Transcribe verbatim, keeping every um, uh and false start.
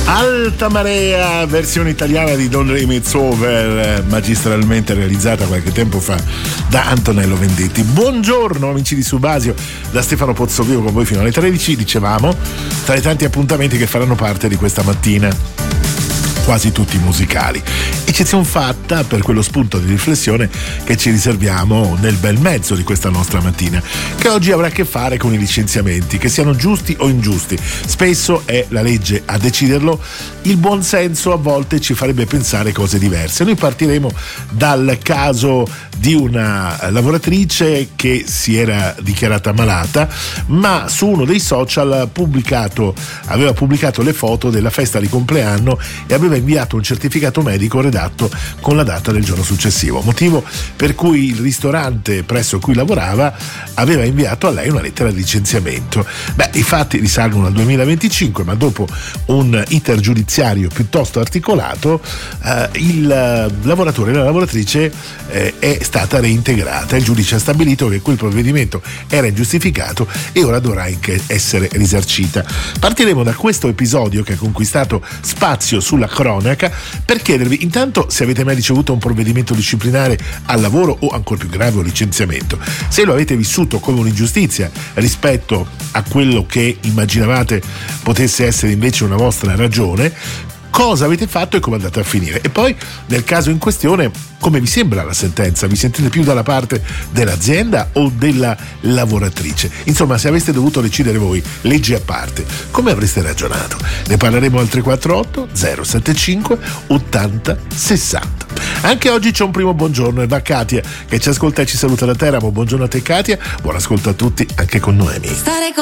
Alta Marea, versione italiana di Don't Dream It's Over, magistralmente realizzata qualche tempo fa da Antonello Vendetti. Buongiorno amici di Subasio, da Stefano Pozzovivo con voi fino alle tredici, dicevamo, tra i tanti appuntamenti che faranno parte di questa mattina, quasi tutti musicali. Eccezione fatta per quello spunto di riflessione che ci riserviamo nel bel mezzo di questa nostra mattina, che oggi avrà a che fare con i licenziamenti, che siano giusti o ingiusti. Spesso è la legge a deciderlo, il buon senso a volte ci farebbe pensare cose diverse. Noi partiremo dal caso di una lavoratrice che si era dichiarata malata, ma su uno dei social pubblicato, aveva pubblicato le foto della festa di compleanno e aveva inviato un certificato medico redatto con la data del giorno successivo, motivo per cui il ristorante presso cui lavorava aveva inviato a lei una lettera di licenziamento. Beh, i fatti risalgono al duemilaventicinque, ma dopo un iter giudiziario piuttosto articolato, eh, il lavoratore e la lavoratrice eh, è stata reintegrata. Il giudice ha stabilito che quel provvedimento era ingiustificato e ora dovrà anche essere risarcita. Partiremo da questo episodio che ha conquistato spazio sulla cronaca per chiedervi intanto se avete mai ricevuto un provvedimento disciplinare al lavoro o ancora più grave un licenziamento, se lo avete vissuto come un'ingiustizia rispetto a quello che immaginavate potesse essere invece una vostra ragione, cosa avete fatto e come è andata a finire, e poi nel caso in questione come vi sembra la sentenza, vi sentite più dalla parte dell'azienda o della lavoratrice, insomma se aveste dovuto decidere voi, legge a parte, come avreste ragionato? Ne parleremo al tre quattro otto zero sette cinque ottanta sessanta. Anche oggi c'è un primo buongiorno e va Katia che ci ascolta e ci saluta da Teramo. Buongiorno a te Katia, buon ascolto a tutti anche con Noemi.